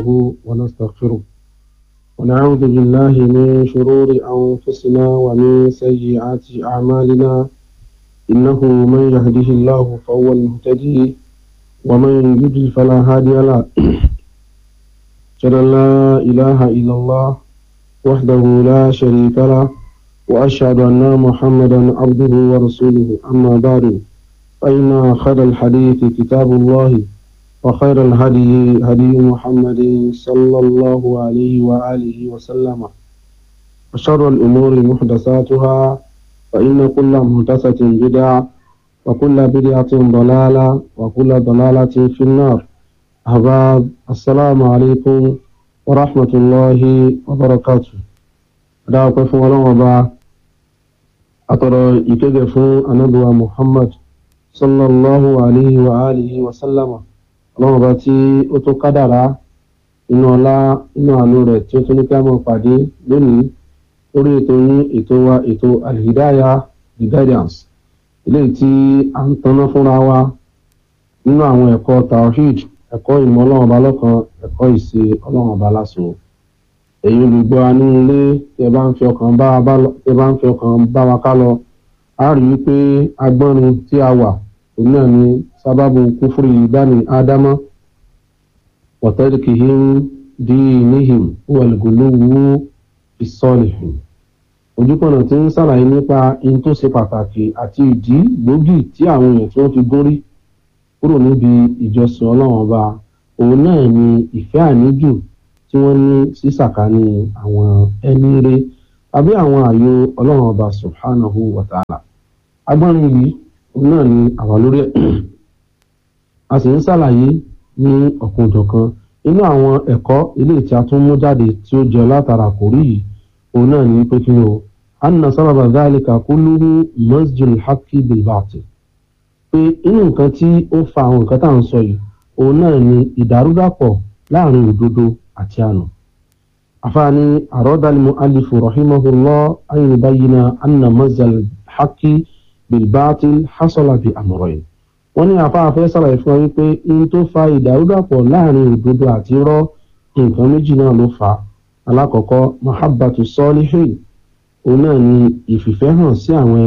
نحمده ونستغفره ونعوذ بالله من شرور أنفسنا ومن سيئات أعمالنا إنه من يهده الله فهو المهتدي ومن يضلل فلا هادي له أشهد أن لا إله إلا الله وحده لا شريك له وأشهد أن محمدا عبده ورسوله أما بعد فإن خير الحديث كتاب الله وخير الهدي هدي محمد صلى الله عليه وآله وسلم وشر الأمور محدثاتها فإن كل محدثة بدعة وكل بدعة ضلالة وكل ضلالة في النار. أحباب السلام عليكم ورحمة الله وبركاته. أدعوكم فún Ọlọ́run Ọba atọrọ ìkẹ́gẹ́ fún Ànábì wa Muhammad sallallahu alayhi wa alihi wa sallama. Ọlọ́run Ọba tí ó tó kádàrá inú ọlá inú àánú rẹ̀ tí ó tún ní kí a máa pàdé lónìí lórí ètò yín ètò wa ètò Al-Hidayah the Guidance eléyìí tí a ń tanná fúnra wa nínú àwọn ẹ̀kọ́ tawhid ẹ̀kọ́ ìmọ̀ Ọlọ́run Ọba lọ́kan ẹ̀kọ́ ìṣe Ọlọ́run Ọba láṣọ. Èyí olùgbọ́ wa ní ilé tí ẹ bá ń fi ọkàn bá wa ká lọ a rí i pé agbọ́nrin tí a wà òun náà ni sábàbù kúfúrì bani ádámà wa tarkihim dinihim wal ghuluwu fi salihin. Ojúkọ̀nà tí ń ṣàlàyé nípa in tó ṣe pàtàkì àti ìdí gbòógì tí àwọn èèyàn tí wọ́n fi gúnrí kúrò níbi ìjọsìn Ọlọ́run Ọba òun náà ni ìfẹ́ àníjù tí wọ́n ní sí sàkání àwọn ẹni rere tàbí àwọn ààyò Ọlọ́run Ọba subhanahu wa ta'ala. Agbọ́nrin yìí òun náà ni àwa lórí ẹ̀ a sì ń ṣàlàyé ní ọ̀kanòjọ̀kan inú àwọn ẹ̀kọ́ ilé tí a tún mú jáde tí ó jẹ látara kòrí yìí òun náà ni pé kí ni o anna sábàbà dhalika kulluhu masjul haqqi bil batil pé inú nǹkan tí ó fa àwọn nǹkan tá à ń sọ yìí òun náà ni ìdàrúdàpọ̀ láàrin òdodo àti ànà. àfààní àròdà al-mu'allifu rahimahullah an yubayyina anna masjul haqqi bil batil hasala bi amrayn. wọ́n ní àfáàfẹ́ sàlàyé fún wa wípé in tó fa ìdàrúdàpọ̀ láàrin òdodo àti irọ́ nǹkan méjì náà ló fà á. alákọ̀ọ́kọ́ mahabbatu salihin òun náà ni ìfìfẹ́hàn sí àwọn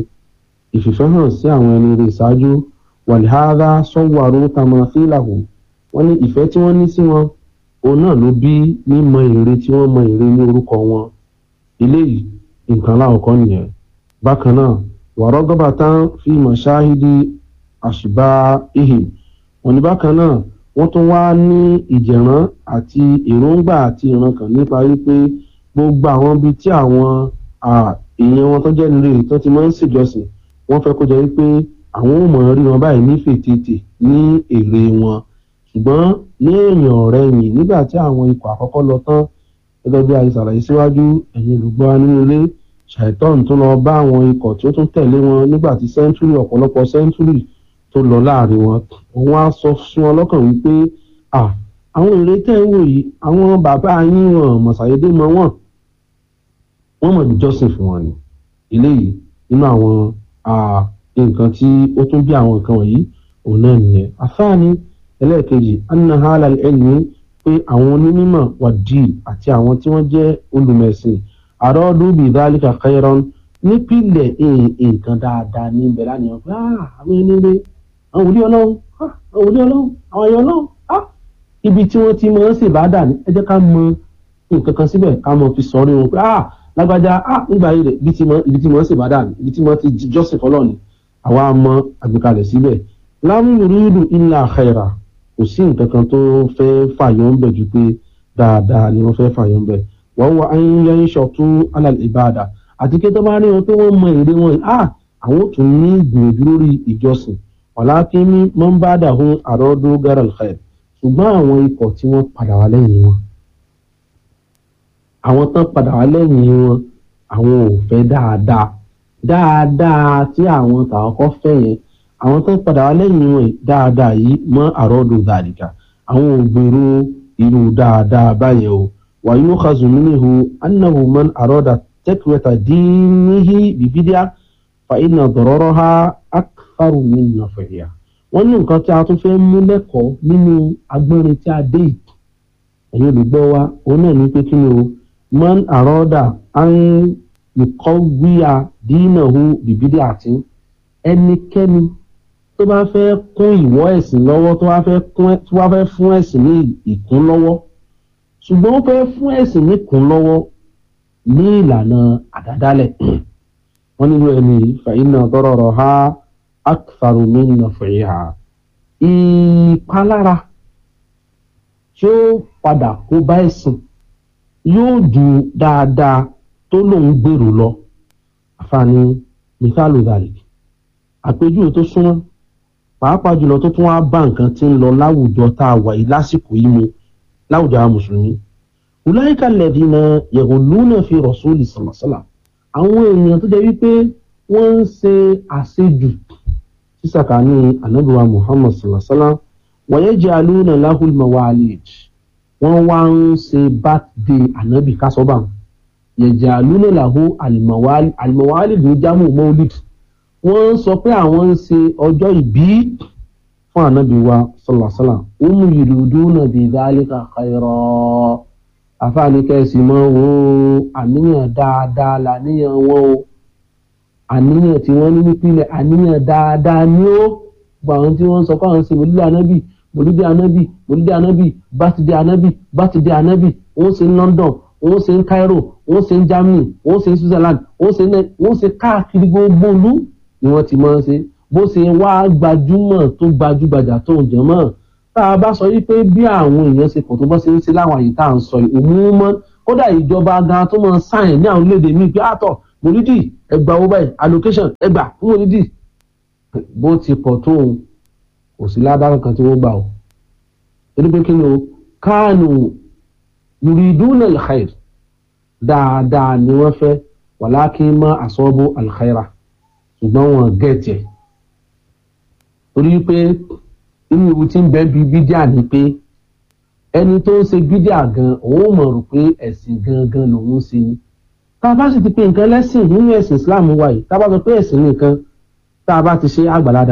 ẹni rere ṣáájú walhadha sawwaru tamathilahu. wọ́n ní ìfẹ́ tí wọ́n ní sí wọn òun náà ló bí mímọ ère tí wọ́n mọ ère ní orúkọ wọn. eléyìí nǹkan láwọ̀kọ́ nìyẹn. bákan náà waragabatan fi mashahidi ashba'ihim. wọ́n ní bákan náà wọ́n tún wá ní ìjẹ̀rán àti èròǹgbà àti ìran kan nípa wípé gbogbo àwọn ibi tí àwọn èèyàn wọn tó jẹ́ nílé tó ti máa ń ṣèjọsìn wọ́n fẹ́ kó jẹ́ wípé àwọn ò mọ̀ rí wọn báyìí ní fètètè ní èrè wọn. ṣùgbọ́n ní èèyàn ọ̀rẹ́ yìí nígbà tí àwọn ikọ̀ àkọ́kọ́ lọ tán gẹ́gẹ́ bí a ṣe ṣàlàyé síwájú ẹ̀yin olùgbọ́ nínú ilé ṣàìtọ́n tó lọ bá àwọn ikọ̀ tí ó tún tẹ̀lé wọn nígbà tí ọ̀pọ̀lọpọ̀ sẹ́ńtúrì tó lọ láàrin wọn. òun á sọ fún wọn lọ́kàn wípé àwọn ère tẹ́ ń wò yìí àwọn bàbá yín wọn mọ̀ṣàyédé mọ wọ́n mọ̀ jọ́sìn fún wọn ni. eléyìí nínú àwọn nǹkan tí ó tún bí àwọn nǹkan wọ̀nyí òun náà nìyẹn. àfáàní ẹlẹ́ẹ̀kejì anna halal ilmi pé àwọn onímọ̀ wàdí àti àwọn tí wọ́n jẹ́ olùmẹ̀sìn aradu bi dhalika khairan nípìnlẹ̀ nǹkan dáadáa ní ibẹ̀ lánàá pé àwọn ẹni rere àwọn wòlíì Ọlọ́run àwọn ẹ̀yọ́ Ọlọ́run ibi tí wọ́n ti máa ń ṣèbádà ní ẹ jẹ́ ká mọ nǹkan kan síbẹ̀ ká mọ fi sọrí wọn pé lágbájá nígbà yìí rẹ̀ ibi tí wọ́n ṣèbádà ní ibi tí wọ́n ti jọ́sìn fọlọ́ ni àwa mọ àgbékalẹ̀ síbẹ̀. lam yuridu illa khaira kò sí nǹkan kan tó fẹ́ fàyọ̀ ń bẹ̀ ju pé dáadáa ni wọ́n fẹ́ fàyọ̀ ń bẹ̀. wa huwa an yanshatu ala al-ibada àti kí tó bá rí wọn pé wọ́n mọ èrè wọn àwọn tún ní ìgbìyànjú lórí ìjọsìn walakin man ba'dahum aradu ghayra al-khair. ṣùgbọ́n àwọn ikọ̀ tí wọ́n padà wá lẹ́yìn wọn àwọn tán padà wá lẹ́yìn wọn àwọn ò fẹ́ dáadáa tí àwọn tàkọ́kọ́ fẹ́ yẹn àwọn tán padà wá lẹ́yìn wọn dáadáa yìí mọ́ àrọ́dù dhalika àwọn ò gbèrò irú dáadáa báyẹn o. wa yu'khazu minhu annahu man arada takwata dinihi bi bid'ah fa inna dararaha aktharu min nafiha. wọ́n ní nǹkan tí a tún fẹ́ mú lẹ́kọ̀ọ́ nínú agbẹ́rin tí a dé yìí ẹ̀yin olùgbọ́ wa òun náà ní pé kí ni o man àrọ́dà an yuqawwiya dinahu bìbídì àti ẹnikẹ́ni tó bá fẹ́ kún ìwọ ẹ̀sìn lọ́wọ́ tó wá fẹ́ fún ẹ̀sìn ní ìkún lọ́wọ́ ṣùgbọ́n ó fẹ́ fún ẹ̀sìn ní ìkún lọ́wọ́ ní ìlànà àdádálẹ̀ wọ́n nílò ẹni fa inna dararaha aktharu min naf'iha ìpalára tí ó padà kó bá ẹ̀sìn yóò ju dáadáa tó lòun gbèrò lọ àfààní mithalu dhalik àpèjúwe tó súnmọ́ pàápàá jùlọ tó tún wá bá nǹkan tí ń lọ láwùjọ tá a wà yìí lásìkò yìí mu láwùjọ àwọn mùsùlùmí ulaika alladhina yaghuluna fi rasuli sallallahu alaihi wasallam àwọn èèyàn tó jẹ́ wípé wọ́n ń ṣe àṣejù sísàkání ànábì wa Muhammad sallallahu alaihi wasallam wa yaj'aluna lahu al-mawalid wọ́n wá ń ṣe birthday ànábì kásọ́bà yaj'aluna lahu al-mawalid ló jámù mawlid wọ́n sọ pé àwọn ń ṣe ọjọ́ ìbí fún ànábì wa sallallahu alaihi wasallam yuriduna bi dhalika khayra àfáàní kẹ́sì mọ́ wo àníyàn dáadáa làníyàn wọn o àníyàn tí wọ́n ní nípìnlẹ̀ àníyàn dáadáa ní ó gbà wọn tí wọ́n sọ pé àwọn ṣe mòlúdé anábì bátidé anábì wọ́n ṣe ní London wọ́n ṣe ní Cairo wọ́n ṣe ní Germany wọ́n ṣe ní Switzerland wọ́n ṣe káàkiri gbogbo ìlú ni wọ́n ti máa ń ṣe bó ṣe wá gbajúmọ̀ tó gbajúgbajà tó ń jẹ́ mọ́ tá a bá sọ wípé bí àwọn èèyàn ṣe pọ̀ tó bọ́ ṣe ń ṣe láwọn àyè tá à ń sọ ìmúmọ́ kódà ìjọba gan tó máa sáyẹn ní àwọn orílẹ̀-èdè míì pé àtọ̀ mòlídì ẹgbà owó báyìí allocation ẹgbà fún mòlídì bó ti pọ̀ tó òun kò sí ládàá kan tí wọ́n gbà ó torí pé kí ni o káànù yuriduna al-khair dáadáa ni wọ́n fẹ́ walakin ma asabu al-khaira ṣùgbọ́n wọn gẹ̀ẹ́tì ẹ̀ torí pé inú ewu tí ń bẹ bí bídíà ni pé ẹni tó ń ṣe bídíà gan òun mọ̀ rò pé ẹ̀sìn gangan lòun ṣe ni tá a bá sì ti pe nǹkan lẹ́sìn nínú ẹ̀sìn Islam wa yìí tá a bá sọ pé ẹ̀sìn nìkan tá a bá ti ṣe àgbàládà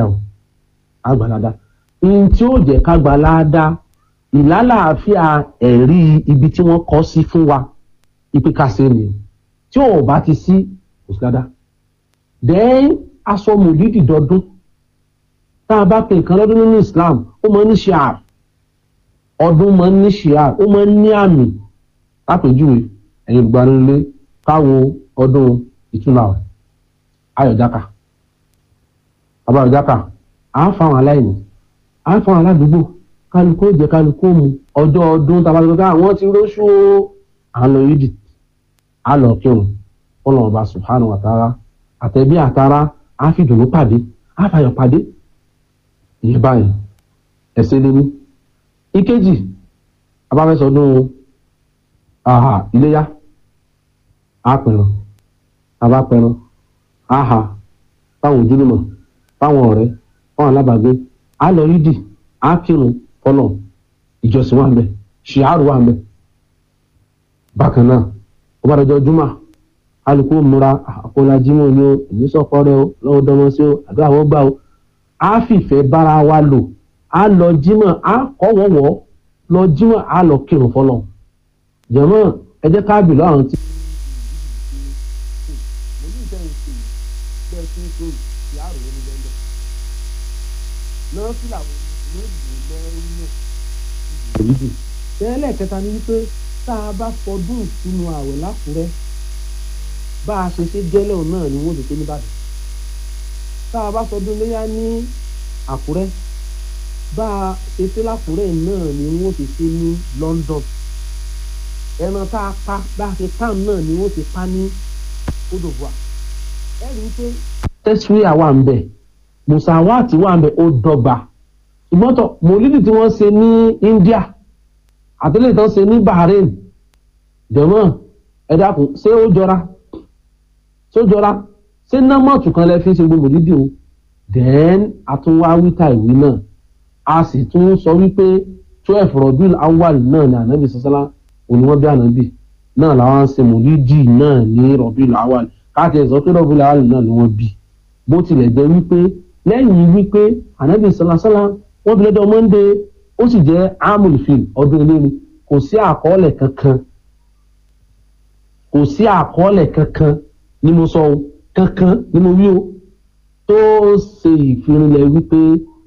ihun tí ó jẹ́ kágbàládà ìlàlàáfíà ẹ̀rí ibi tí wọ́n kọ́ sí fún wa ipe kàṣe ni tí ò bá ti sí kò sí dáadáa then aṣọ mòlídì dọdún tá a bá pe nǹkan lọ́dún nínú Islam ó máa ń ní ṣíàr ọdún máa ń ní ṣíàr ó máa ń ní àmì lápèjúwe ẹ̀yin olùgbanilé káwo ọdún ìtúnu àwẹ̀ ayọ̀jáka bàbá ayọ̀jáka à ń fáwọn aláìní à ń fáwọn aládùúgbò kálukú jẹ kálukú mu ọjọ́ ọdún tàbá tó ká àwọn ti róṣù à ń lọ yídì à lọ kírun Ọlọ́run Ọba subhanahu wa ta'ala àtẹ̀bí àtara á fi dùnú pàdé á fàyọ̀ pàdé ìyẹn báyìí ẹ̀sẹ̀ lé ní. ìkejì abáfẹ́sọdún iléyá àpẹ̀rọ̀ abápẹ̀rọ̀ àhà fáwọn ojúlùmọ̀ fáwọn ọ̀rẹ́ fáwọn alábàgbé á lọ yídì á kírun fọlọ̀ ìjọsìn wà ń bẹ ṣìárù wà ń bẹ. bákan náà ó bá dọjọ́ júmọ̀ alùpùpù múra àkọlájímọ̀ ni ó ìnísọ̀kọ́ rẹ ó lọ́wọ́ dánmọ́ sí ó àdúrà wọ́n gbà ó á fìfẹ́ bára wa lò á lọ jímọ̀ á kọ́wọ́wọ́ lọ jímọ̀ á lọ kírun fọlọ̀ jẹ̀mọ́ ẹ jẹ́ ká bìlọ àwọn tí. tẹ́lẹ̀ kẹta ni wípé tá a bá fọdún ìtúnu àwẹ̀ lákùrẹ́ bá a ṣe ṣe gẹ́lẹ́ náà ni wọ́n ti ṣe nìbàdàn tá a bá fọdún léyà ní àkúrẹ́ bá a ṣe ṣe lákùrẹ́ náà ni wọ́n ti ṣe ní London ẹran tá a pa bá a ṣe pan náà ni wọ́n ti pa ní Côte d'Ivoire ẹ rí i pé tẹ́síwìyà wà ń bẹ̀ musawati wà ń bẹ̀ ó dọ́gba ṣùgbọ́n tó mòlídì tí wọ́n ṣe ní India àtẹlẹ tó ṣe ní Bahrain jẹmọ ẹ dákun ṣé ó jọra ṣé nọmọtù kan lẹ fi ṣe gbogbo dídì o then àtúnwá wíta ìwé náà a sì tún sọ wípé 12 Rabiul Awwal náà ní ànábì sọsọlá òníwọ́n bí ànábì náà làwọn ń ṣe mòlídì náà ní Rabiul Awwal káàkiri sọ pé Rabiul Awwal náà ni wọ́n bí bó tilẹ̀ jẹ́ wípé lẹ́yìn wípé ànábì sọlá wọ́n fi lọ́jọ́ Monday ó sì jẹ́ amulfil ọdún eléni kò sí àkọọ́lẹ̀ kankan ní mo sọ kankan ní mo wí o tó ṣe ìfirinlẹ̀ wípé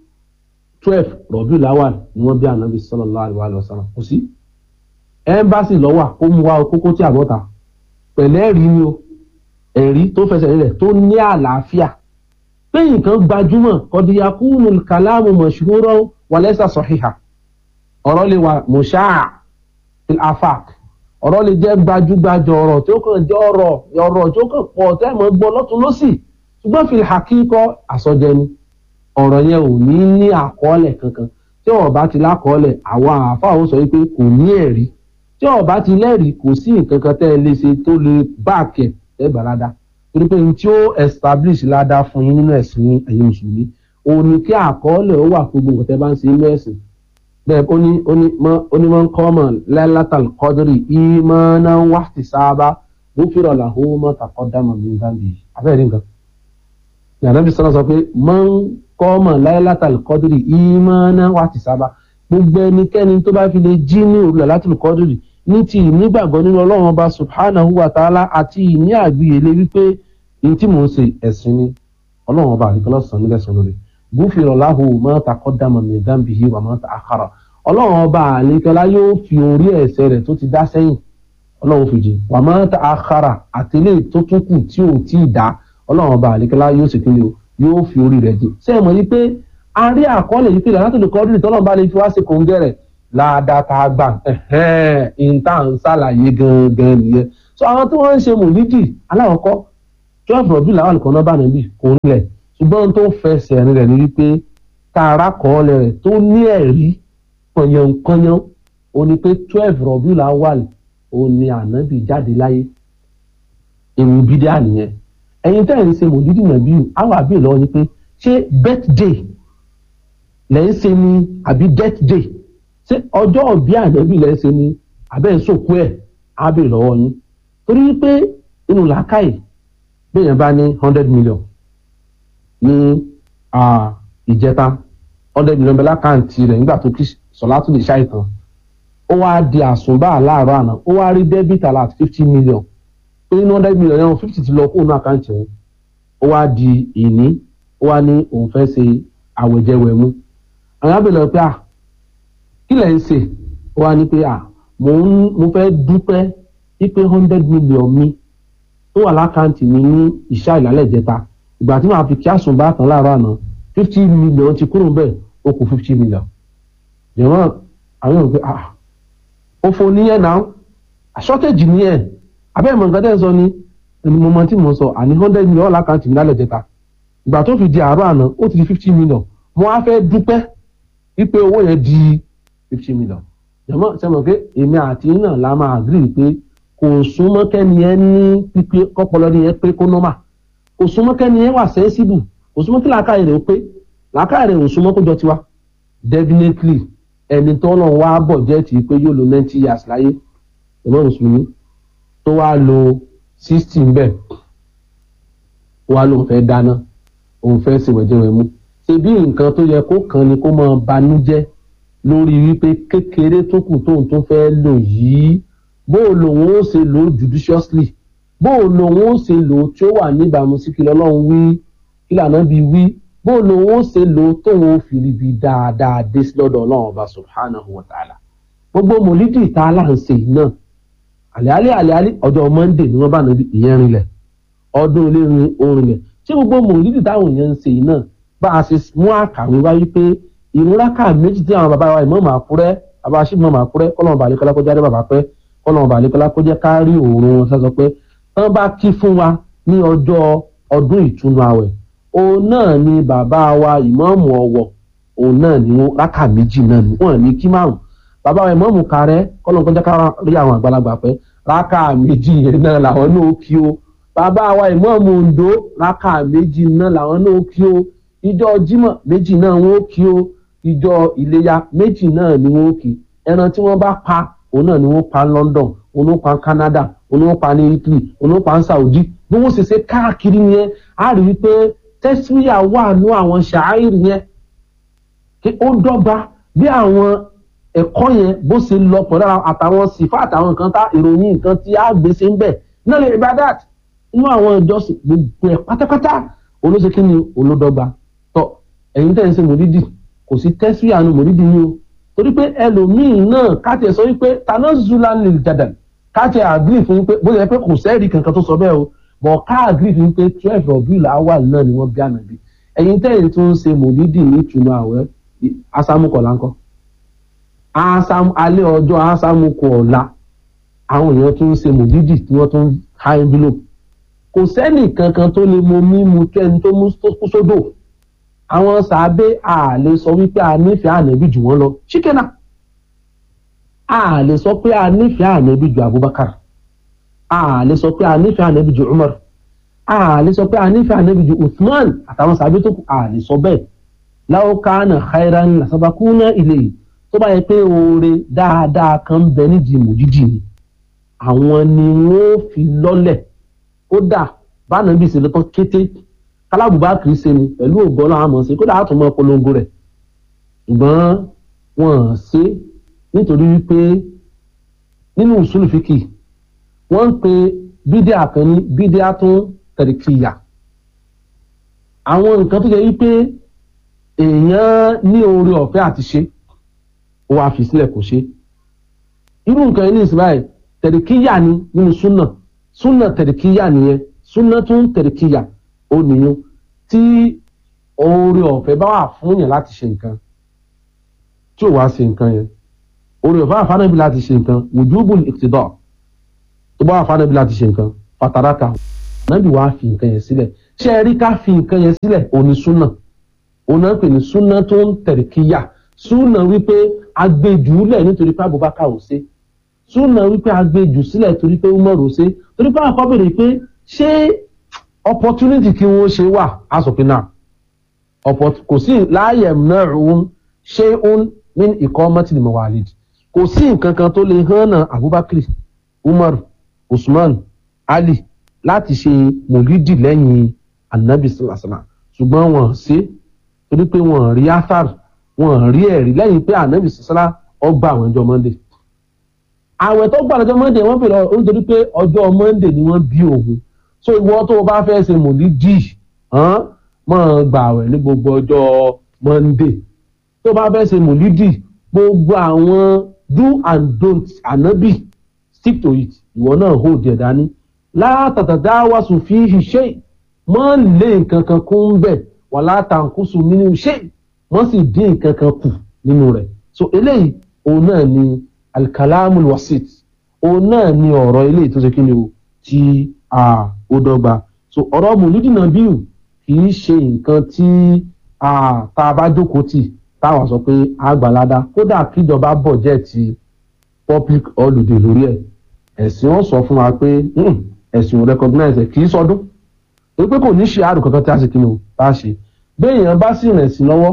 12 Rabiul Awwal ni wọ́n bí ànábì sallallahu alaihi wasallam kò sí ẹ́mbásì lọ́wà kó mú wa kókó tí àbọ́ta pẹ̀lẹ́ ẹ̀rí ni o ẹ̀rí tó fẹsẹ̀ nílẹ̀ tó ní àlàáfíà pé nǹkan gbajúmọ̀ qad yakunu al-kalamu mashhuran wa laysa sahiha ọ̀rọ̀ lè wà musha'a fil afaq ọ̀rọ̀ lè jẹ́ gbajúgbajù ọ̀rọ̀ tí ó kàn jẹ́ ọ̀rọ̀ tí ó kàn pọ̀ tẹ́mọ̀ gbọ́ lọ́tún lọ́sì ṣùgbọ́n fil haqiqa àsọjẹ ni ọ̀rọ̀ yẹn ò ní àkọọ́lẹ̀ kankan tí ó bá ti lákọọ́lẹ̀ àwọn àáfàá ó sọ wípé kò ní ẹ̀rí tí ó bá ti lẹ́rìí kò sí nǹkan kan tẹ́ ẹ lè ṣe tó lè báàkì ẹ̀ gbàládá torí pé ní tí ó establish ládá fún yín nínú ẹ̀sìn ẹ̀yin mùsùlùmí òun ni kí àkọọ́lẹ̀ ó wà gbogbo nǹkan tẹ́ bá ń ṣe nínú ẹ̀sìn bẹ́ẹ̀ onímọ̀ kọ́mọ̀ Lailatul Qadri imanan wahtisaban ghufira lahu ma taqaddama min dhanbihi abẹ́rẹ́ nǹkan ní Ànábì sọ́nà sọ pé man qama Lailatul Qadri imanan wahtisaban gbogbo ẹnikẹ́ni tó bá fi lè jí ní òru Lailatul Qadri ní ti ìnígbàgbọ́ nínú Ọlọ́run Ọba subhanahu wa ta'ala àti ìní àgbìyèlé wípé ní tí mò ń ṣe ẹ̀sìn ni Ọlọ́run Ọba àríkọ́lọ́sàn nílẹ̀ sọ lórí ghufira lahu ma taqaddama min dhanbihi wa ma ta'akhkhara Ọlọ́run Ọba àríkọ́lá yóò fi orí ẹ̀ṣẹ̀ rẹ̀ tó ti dá sẹ́yìn Ọlọ́run fi jì wa ma ta'akhkhara àtẹlẹ́ tó tún kù tí ò tí ì dá Ọlọ́run Ọba àríkọ́lá yóò sì kí ni o yóò fi orí rẹ̀ jì sẹ́yìn mọ̀ yí pé a rí àkọọ́lẹ̀ yìí pé Lailatul Qadri tọ́lọ́run bá lè fi wá sí kòńgẹ́rẹ̀ ládàá gbà ìta ń ṣàlàyé gangan nìyẹn so àwọn tí wọ́n ń ṣe mòlídì aláwọ̀kọ́ 12 Rabiul Awwal kan náà bá nàbí kò nílẹ̀ ṣùgbọ́n tó fẹsẹ̀ rẹ̀ ní wípé tààrà kọ́ọ́lẹ̀ rẹ̀ tó ní ẹ̀rí kọ̀yànkọ̀yàn ó ní pé 12 Rabiul Awwal ó ní ànábì jáde láyé èmi bídíà nìyẹn ẹ̀yin tẹ́ ẹ̀ ń ṣe mòlídì nàbí àwọn àbí ìlọ́wọ́ ni pé ṣé birthday lẹ́yìn ṣe ni àbí death day ṣé ọjọ́ ọ̀bí ànábì lẹ́yìn ṣe ni àbẹ́ ìṣòkú ẹ̀ ábẹ́ lọ́wọ́ yín torí pé inú làákàyè bẹ́ẹ̀ bá ní 100 million ní ìjẹta 100 million bẹ́ẹ̀ lákàntì rẹ̀ nígbà tó kí sọ̀látù lè ṣàìtàn ó wá di àsùnbà láàárọ̀ àná ó wá rí debit alert 50 million pé inú 100 million yẹn 50 ti lọ kó inú àkáǹtì òun ó wá di ìní ó wá ní òun fẹ́ ṣe àwẹ̀jẹwẹ̀mú àwọn abẹ́lẹ̀ pé kí lẹ̀ ń ṣe ó wá ní pé mo fẹ́ dúpẹ́ wípé 100 million mi tó wà lákàntì mi ní ìṣá ìlàlẹ̀ ìjẹta ìgbà tí màá fi kí àsùnbà tán láàárọ̀ àná 50 million ti kúrò bẹ́ẹ̀ ó kù 50 million jẹ̀wọ́n àwọn ò pé ó fún níyẹn náà shortage níyẹn abẹ́ ìmọ̀ nǹkan tẹ́ ń sọ ni mo mọ tí mo sọ àní 100 million lákàntì mi lálẹ́ ìjẹta ìgbà tó fi di àárọ̀ àná ó ti di 50 million mo á fẹ́ dúpẹ́ wípé owó yẹn di 50 million jẹ̀mọ́ sẹ́mọ̀ pé èmi àti náà la máa agree pé kò súnmọ́ kẹ́ni yẹn ní pípé kọ́pọ̀lọ́ ní yẹn pé kó nọ́mà kò súnmọ́ kẹ́ni yẹn wà sensible kò súnmọ́ kí làákàyè rẹ̀ ó pé làákàyè rẹ̀ ò súnmọ́ kó jọ tiwa definitely ẹni tó náà wá bọ̀ jẹ́ ti pé yóò lo 90 years láyé ìmọ̀ mùsùlùmí tó wá lo 60 ń bẹ̀ wá lóun fẹ́ dáná òun fẹ́ ṣèwẹ̀jẹ̀wẹ̀mú ṣe bí nǹkan tó yẹ kó kàn ní kó máa banújẹ́ lórí wípé kékeré tó kù tóun tó fẹ́ lò yìí bó lòun ó ṣe lò judiciously bó lòun ó ṣe lò tí ó wà níbàámu sí kí lọ́lọ́run wí kí lànà bí wí bó lòun ó ṣe lò tóun ó fi rí bí dáadáa dé sí lọ́dọ̀ Ọlọ́run Ọba subhanahu wa ta'ala gbogbo mòlídì tá a là ń ṣe náà àlẹ́álẹ́ ọjọ́ Monday ni wọ́n bá nàbí ìyẹn rinlẹ̀ ọdún olórin orinlẹ̀ tí gbogbo mòlídì táwọn èèyàn ń ṣe náà bá a ṣe mú àkàwé wáyé pé ìmúrákà méjì tí àwọn bàbá wa ìmọ̀ máa kúrẹ́ bàbá ṣì mọ̀ máa kúrẹ́ kọ́lọ́n bá àlékọ́lá kó jáde bàbá pẹ́ kọ́lọ́n bá àlékọ́lá kó jẹ́ ká rí òórùn wọn sọ pé tán bá kí fún wa ní ọjọ́ ọdún ìtúnu àwẹ̀ òun náà ni bàbá wa ìmáàmù Ọ̀wọ̀ òun náà ni rákà méjì náà ni wọ́n ní kí márùn bàbá wa ìmáàmù Kàrẹ́ kọ́lọ́n kó jẹ́ ká rí àwọn àgbàlagbà pẹ́ rákà méjì yẹn náà làwọn náà kí o bàbá wa ìmáàmù Oǹdó rákà méjì náà làwọn náà kí o ìjọ Jímọ̀ méjì náà wọ́n kí o ìjọ Iléyá méjì náà ni wọ́n kí ẹran tí wọ́n bá pa òun náà ni wọ́n pa London òun ló pa Canada òun ló pa ní Italy òun ló pa ní Saudi bí wọ́n ṣe ṣe káàkiri yẹn á rí i pé tẹ́síwíyà wà ní àwọn ṣàáìrì yẹn kí ó dọ́gba bí àwọn ẹ̀kọ́ yẹn bó ṣe lọ pọ̀ lára àtàwọn sífà àtàwọn nǹkan tá ìròyìn nǹkan tí a gbé sí ń bẹ̀ náà lè ibadat inú àwọn ìjọsìn gbogbo ẹ̀ pátápátá olóṣè kí ni olódọ́gba tọ́ ẹ̀yin tẹ́ ń ṣe mòlídì kò sí tẹ́síyànù mòlídì ni o torí pé ẹlòmíín náà káàtì ẹ̀ sọ wípé tanazzulan lil jadal káàtì àgírí fún pé bó ṣe pé kò sẹ́ẹ̀rì kankan tó sọ bẹ́ẹ̀ o bọ̀ ká àgírí fún pé 12 Rabiul Awwal náà ni wọ́n bí ànàbí ẹ̀yin tẹ́yìn tó ń ṣe mòlídì ní ìtùnú àwẹ̀ asámúkọ̀lá ńkọ́ alẹ́ ọjọ́ asámúkọ̀ ọ̀la àwọn èèyàn tó ń ṣe mòlídì tí wọ́n tún ha envelope kò sẹ́nì kankan tó lè mọ mímu tó ẹni tó mú kú sódò àwọn sàábé a lè sọ wípé a nífẹ̀ẹ́ ànábì jù wọ́n lọ ṣíkẹ́nà a lè sọ pé a nífẹ̀ẹ́ ànábì jù Abubakar a lè sọ pé a nífẹ̀ẹ́ ànábì jù Umar a lè sọ pé a nífẹ̀ẹ́ ànábì jù Uthman àtàwọn sàábé tó kù a lè sọ bẹ́ẹ̀ law kana khairan lasabaquna ilayhi tó bá yẹ pé oore dáadáa kan bẹ nídìí mòjídì ni àwọn ni wọ́n fi lọ́lẹ̀ kódà báná bí ìṣẹ̀lẹ̀ tán kété kálábùbákiri ṣe ni pẹ̀lú ògbọ́n náà àmọ́ sí kódà àtúmọ̀ polongo rẹ̀ ṣùgbọ́n wọ́n ṣe nítorí wípé nínú usul fíkì wọ́n ń pe bídíà kan ní bídíà tún tẹ̀ríkìyà àwọn nǹkan tó jẹ́ wípé èèyàn ní oore ọ̀fẹ́ àti ṣe ó wá fi sílẹ̀ kò ṣe irú nǹkan yìí ní ìsìláì tẹ̀ríkìyà ni nínú súnà tẹ̀ríkìyà nìyẹn súnà tún tẹ̀ríkìyà ó nìyẹn tí oore ọ̀fẹ́ bá wà fún yẹn láti ṣe nǹkan tí ò wá ṣe nǹkan yẹn oore ọ̀fẹ́ àfánàbí láti ṣe nǹkan wujubul iqtida tó bá wà fánàbí láti ṣe nǹkan fataraka nábì wá fi nǹkan yẹn sílẹ̀ ṣé ẹ rí ká fi nǹkan yẹn sílẹ̀ òní súnà òun náà pè ní súnà tó ń tẹ̀ríkìyà súnà wípé agbèjù lẹ̀ nítorí pé Abubakar ò ṣe súnà wípé agbèjù sílẹ̀ torí pé Umar ò ṣe torí pé àkọ́ bèrè pé ṣé opportunity kí wọ́n ṣe wà asòfin náà kò sí láàyè mẹ́rin ṣé òun ní iqamati al-mawalid kò sí nǹkan kan tó lè hànà Abubakar Umar Usman Ali láti ṣe mòlídì lẹ́yìn anabi sallallahu alaihi wasallam ṣùgbọ́n wọ́n ṣe torí pé wọ́n rí athar wọ́n rí ẹ̀rí lẹ́yìn pé anabi sallallahu ọgbà àwọn ọjọ́ Monday àwẹ̀ tó gbà lọ́jọ́ Monday wọ́n bèrè ó nítorí pé ọjọ́ Monday ni wọ́n bí òun so ìwọ tó o bá fẹ́ ṣe mòlídì máa gbà àwẹ̀ ní gbogbo ọjọ́ Monday tó o bá fẹ́ ṣe mòlídì gbogbo àwọn do and don't anabi stick to it ìwọ náà hold ẹ̀ dání látàtàdáwàsù fihi shay mọ́ lé nǹkan kan kún bẹ̀ wà látàkùsù nínú shay mọ́ sì dín nǹkan kan kù nínú rẹ̀ so eléyìí òun náà ni alkalamul wasit òun náà ni ọ̀rọ̀ eléyìí tó ṣe kí ni o tí ó dọ́gba so ọ̀rọ̀ mòlídì nàbíù kì í ṣe nǹkan tí tá a bá jókòó tì táwọn sọ pé àgbàládá kódà kíjọba bọ̀jẹ́ẹ̀tì public holiday lórí ẹ̀ ẹ̀sìn wọn sọ fún wa pé ẹ̀sìn ò recognize ẹ̀ kì í sọdún torí pé kò ní ṣe àrùn kankan tí a ṣe kí ni o bá ṣe béèyàn bá sì rìn sí lọ́wọ́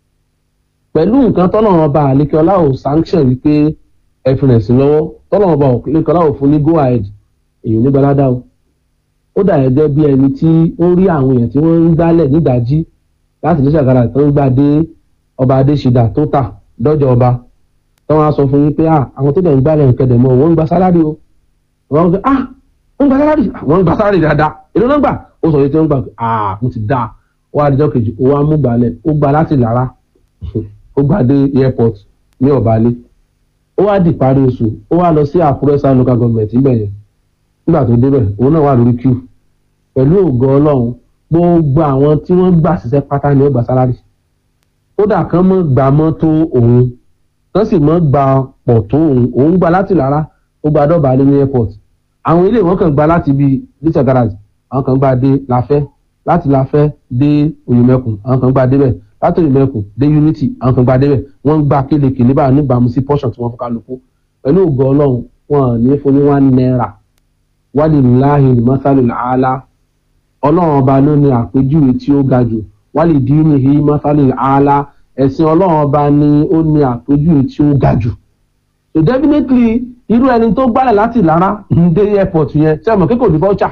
pẹ̀lú nǹkan tọ́lọ́run ọba àlékọ́lá ò sanction wípé ẹ fi rìn sí lọ́wọ́ tọ́lọ́run ọba àlékọ́lá ò fún ní go ahead èyí ní gbalada o ó dà gẹ́gẹ́ bí ẹni tí ó rí àwọn èèyàn tí wọ́n ń gbálẹ̀ nídàájí láti ní ṣàgàrà tó ń gbà dé ọba adéṣidà tó tà dọ́jọ́ ọba tọ́wọ́n á sọ fún yín pé àwọn tó dẹ̀ ń gbálẹ̀ nkẹ́dẹ̀ mọ́ wọ́n ń gba sálárì o wọ́n ń gba sálárì wọ́n ń gba sálárì dáadáa èló náà gbà ó sọ yìí tí wọ́n gbà mo ti dáa ó wá àdìjọ́ kejì ó wá mú gbálẹ̀ ó gba láti Lára ó gba dé airport ní ọ̀bálẹ̀ ó wá di parí oṣù ó wá lọ sí Àkúrẹ́ South local government níbẹ̀ yẹn nígbà tó débẹ̀ òun náà wà lórí queue pẹ̀lú ògo Ọlọ́run gbogbo àwọn tí wọ́n gbà síṣẹ́ pátá ni ó gba sálárì kódà kan mọ́ gbà mọ́ tó òun kan sì mọ́ gbà pọ̀ tó òun gba láti Lára ó gba dọ́bàálẹ̀ ní airport àwọn ilé wọn kàn gba láti bíi lisa garage àwọn kan gba dé Láfẹ́ láti Láfẹ́ dé Òyèmẹkùn àwọn kan gba débẹ̀ láti Òyèmẹkùn dé Unity àwọn kan gba débẹ̀ wọ́n gba kélekèlé báyìí níbàámu sí portion tí wọ́n fún kálukú pẹ̀lú ògo Ọlọ́run wọn ní fún ní £1 walillahi al-mathalul a'la Ọlọ́run ọba ló ní àpèjúwe tí ó ga jù walidinihi mathalul a'la ẹ̀sìn Ọlọ́run ọba ni ó ní àpèjúwe tí ó ga jù so definitely irú ẹni tó gbálẹ̀ láti Lára ń dé airport yẹn tí a mọ̀ pé kò ní voucher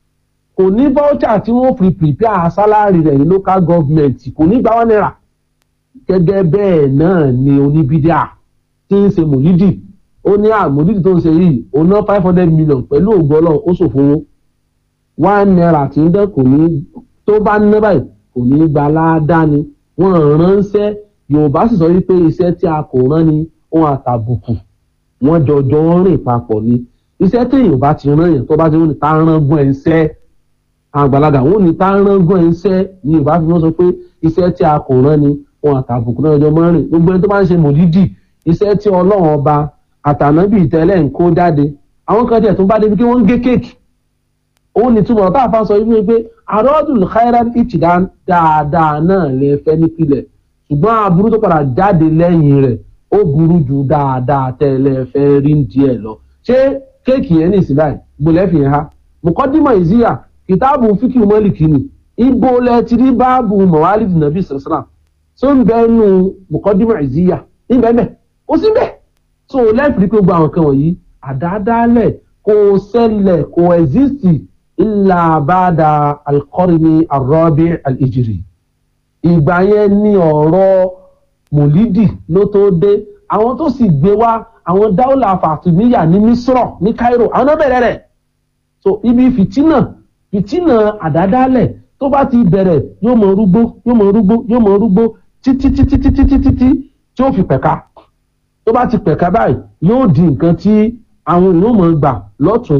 tí wọ́n fi prepare salary rẹ̀ ní local government kò ní gba £1 gẹ́gẹ́ bẹ́ẹ̀ náà ni oníbídíà tí ń ṣe mòlídì ó ní mòlídì tó ń ṣe yìí ó ná 500 million pẹ̀lú ògo Ọlọ́run ó ṣòfowó 1 naira tí ń dẹ́ kò ní tó bá ná báyìí kò ní gba ládàá ni wọ́n ránṣẹ́ Yorùbá sì sọ wípé iṣẹ́ tí a kò rán ni wọ́n àtàbùkù wọ́n jọjọ rìn papọ̀ ni iṣẹ́ tí Yorùbá ti rán yẹn tó bá ti ní tá rángun ẹ̀ ń ṣẹ́ àgbàlagbà wọ́n ní tá rángun ẹ̀ ń ṣẹ́ ni Yorùbá fi wọ́n sọ pé iṣẹ́ tí a kò rán ni wọ́n àtàbùkù náà jọ mọ́ rìn gbogbo ẹni tó bá ń ṣe mòlídì iṣẹ́ tí Ọlọ́run ọba àtànábì tẹ́lẹ̀ ń kó jáde àwọn kan tiẹ̀ tó bá débi kí wọ́n ń gé kéèkì òun ní túmọ̀ tá a fa sọ wípé pé àròdùn khairan ìtìdá dáadáa náà lè fẹ́ nípìnlẹ̀ ṣùgbọ́n aburú tó padà jáde lẹ́yìn rẹ̀ ó burú ju dáadáa tẹ́lẹ̀ fẹ́ rí díẹ̀ lọ ṣé kéèkì yẹn ní ìsìláì gbọ́lẹ́ fi hàn mùkọ́dímọ̀ ìzíyà kìtáàbù fíkì mọ́lìkì ni ibo lẹ ti rí báàbù mọ̀wálì nàbí sàlásàlá tó ń bẹ nù mùkọ́dímọ̀ ìzíyà níbẹ̀ẹ́bẹ̀ ó sì bẹ̀ tó lẹ́fìrí pé gbogbo àwọn kan wọ̀nyí àdáadáalẹ̀ kò ṣẹlẹ̀ kò ẹ̀zísì ìlà bàdà alqarni arrabi al-hijri ìgbà yẹn ní ọ̀rọ̀ mòlídì ló tó dé àwọn tó sì gbé wá àwọn dáúlà fàtìmíyà ní Misrọ̀ ní Cairo àwọn náà bẹ̀rẹ̀ rẹ̀ so ibi fìtínà àdádálẹ̀ tó bá ti bẹ̀rẹ̀ yóò mọ rúgbó títí tí ó fi pẹ̀ka tó bá ti pẹ̀ka báyìí yóò di nǹkan tí àwọn èèyàn mọ̀ gbà lọ́tún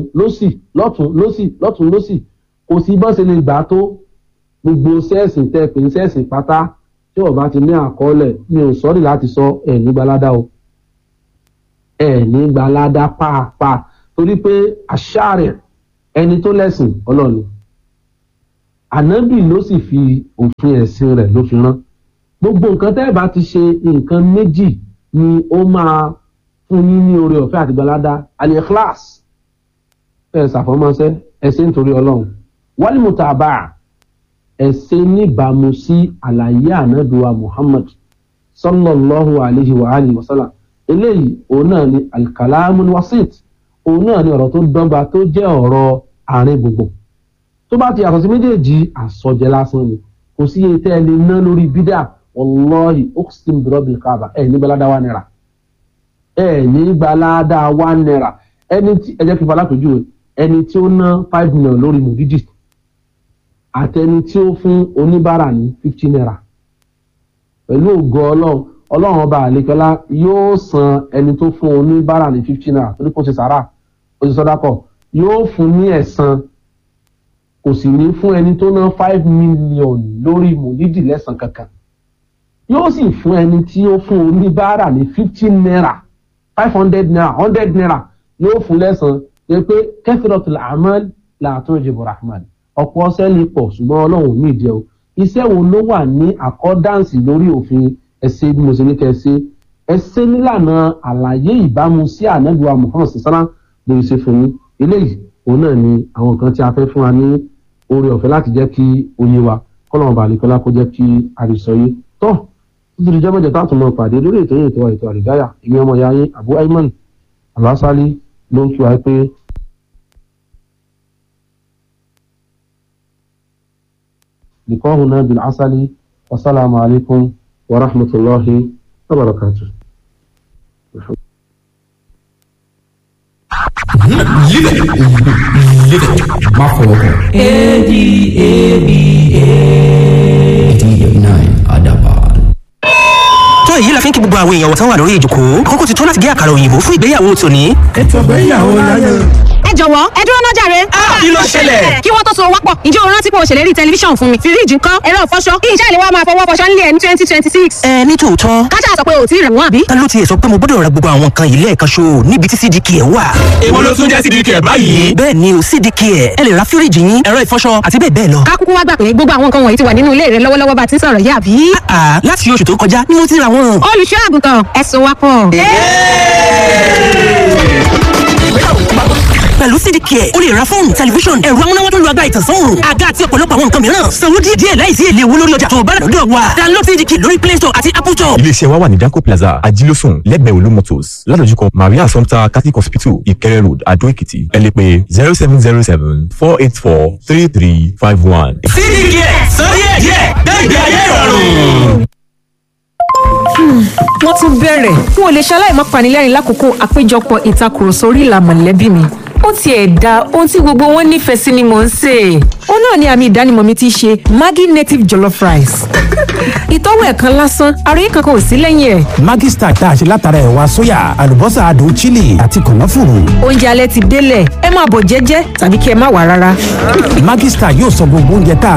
lósì kò sí bọ́ ṣe lè gbà tó gbogbo sẹ́ẹ̀sì tẹ́ pé sẹ́ẹ̀sì pátá tí ó bá ti ní àkọọ́lẹ̀ mi ò sọ́rí láti sọ ẹ̀ ní gbalada o ẹ̀ ní gbalada pàápàá torí pé àṣàrẹ̀ ẹni tó lẹ́sìn Ọlọ́run ànábì ló sì fi òfin ẹ̀sìn rẹ̀ ló fi rán gbogbo nǹkan tẹ́ bá ti ṣe nǹkan méjì ni ó máa fún yín ní oore ọ̀fẹ́ àti gbalada al-ikhlas ẹ̀ ṣàfọmọ́sẹ́ ẹ̀sìn nítorí Ọlọ́run wal mutabaa ẹ̀sìn níbàámu sí àlàyé ànábìwa Muhammad sallallahu alayhi wa alihi wa sallam eléyìí òun náà ni al-kalamul wasit òun náà ni ọ̀rọ̀ tó dọ́gba tó jẹ́ ọ̀rọ̀ àárín gbogbo tó bá ti yàtọ̀ sí méjèèjì àsọjẹ lásán ni kò sí iye tẹ́ ẹ lè ná lórí bídà wallahi uqsim bi rabbil kaaba ẹ̀ ní gbalada wa naira ẹ̀ ní gbalada wa naira ẹni tí ẹ jẹ́ kí n fa lápèjúwe ẹni tí ó ná 5 million lórí mòdídì àtẹni tí ó fún oníbàárà ní 50 naira pẹ̀lú ògo Ọlọ́run ọba àlekọ́lá yóò san ẹni tó fún oníbàárà ní 50 naira torí kò ṣe sàrà ó ṣe sọ́dákọ̀ yóò fún ní ẹ̀san kò sì ní fún ẹni tó ná 5 million lórí mòlídì lẹ́san kankan yóò sì fún ẹni tí ó fún oníbàárà ní 15 naira 500 naira 100 naira yóò fún lẹ́san pé kathratul a'mal la tujibu rahman ọ̀pọ̀ ọ̀sẹ̀ lè pọ̀ ṣùgbọ́n Ọlọ́run ní ìdí ẹ̀ o iṣẹ́ wo ló wà ní àkọ́dáǹsì lórí òfin ẹ̀sẹ̀ bí mo ṣe ní kẹ́ẹ̀ṣe ẹ̀sẹ̀ nílànà àlàyé ìbámu sí ànábìwa Muhammad sallam lórí ṣe fún yín eléyìí òun náà ni àwọn nǹkan tí a fẹ́ fún wa ní oore ọ̀fẹ́ láti jẹ́ kí oyè wa kọ́lọ́mù bàálíkọ́lá kó jẹ́ kí àrísọyé tọ́ títí di jẹ́mọ́jẹ́ táàtún mọ́ pàdé lórí ètò yìí ètò àrídáyà ìmí ọmọ ya yín Abu Ayman Al-Asali ló ń kí wa pé لقاؤنا بالعسل والسلام عليكم ورحمة الله وبركاته. èyí la fi ń kí gbogbo àwọn èèyàn tó wà lórí ìjókòó kókó ti tó láti gé àkàrà òyìnbó fún ìgbéyàwó tòní. ètò ìgbéyàwó láyé. ẹ jọ̀wọ́ ẹ dúró náà jàre. kí ló ṣẹlẹ̀? kí wọ́n tó so wápọ̀ ǹjẹ́ o rántí pé o ṣèlérí tẹlifíṣàn fún mi fíríjì ńkọ́ ẹ̀rọ ìfọṣọ kí iṣẹ́ ìléwọ́ máa fọwọ́ fọṣọ nílé ẹ̀ ní 2026. ní tòótọ́ kájà sọ pé o ti rẹ̀ wọ́n àbí. ta ló tiẹ̀ sọ pé mo gbọ́dọ̀ ra gbogbo àwọn nǹkan yìí lẹ́ẹ̀kan ṣo níbi tí CDK ẹ̀ wà. èwo ló tún jẹ́ CDK ẹ̀ báyìí. bẹ́ẹ̀ ni o CDK ẹ̀ ẹ lè ra fíríjì yín ẹ̀rọ ìfọṣọ àti bẹ́ẹ̀ bẹ́ẹ̀ lọ. ká kúkú wá gbà pé gbogbo àwọn nǹkan wọ̀nyí ti wà nínú ilé rẹ lọ́wọ́lọ́wọ́ bá ti sọ̀rọ̀ yá àbí. láti oṣù tó kọjá ni mo ti ra wọn. olùṣọ́ àgùntàn ẹ̀sùn wa pọ̀. pẹ̀lú CDK o lè ra fóònù tẹlifíṣọ̀n ẹ̀rọ amúnáwá tó lu agbára ìtànsán òòrùn àga àti ọ̀pọ̀lọpọ̀ àwọn nǹkan mìíràn sanwó díẹ̀ láìsí èlé owó lórí ọjà tó bá lọ́dọ̀ wa download CDK lórí Play Store àti Apple Store. iléeṣẹ́ wa wà ní Danco Plaza Ajílósùn lẹ́gbẹ̀ẹ́ Olú Motors ládojúkọ Maria Assumpta Catholic Hospital Ìkẹrẹ Road Adó Èkìtì ẹ lè pè 0707 484 3351. CDK sọ díẹ̀ gbẹ̀gbẹ̀ ayé ìrọ̀rùn. wọ́n tún bẹ̀rẹ̀ n ò lè ṣaláì má panilẹ́rìn lákòókò àpéjọpọ̀ ìtakùrọ̀sọ orí ìlà mọ̀lẹ́bí mi. ó tiẹ̀ da ohun tí gbogbo wọn nífẹ̀ẹ́ sí ni mò ń sè. ó náà ni àmì ìdánimọ̀ mi ti ṣe Maggi native jollof rice. ìtọ́wò ẹ̀kan lásán àròyé kankan ò sí lẹ́yìn ẹ̀. Maggi Star tá a ṣe látara ẹ̀wà sóyà àlùbọ́sà adùn chili àti kànáfùrù. oúnjẹ alẹ́ ti délẹ̀ ẹ máa bọ̀ jẹ́jẹ́ tàbí kí ẹ má wá rárá. Maggi Star yóò sọ gbogbo oúnjẹ tá